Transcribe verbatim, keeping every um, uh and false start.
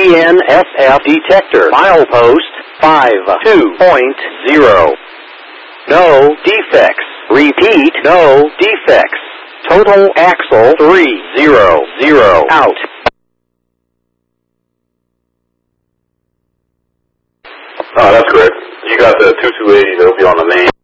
D N S F detector. Milepost five two point zero. No defects. Repeat, no defects. Total axle three zero zero. Out. Oh, that's correct. You got the two two eighty that'll be on the main.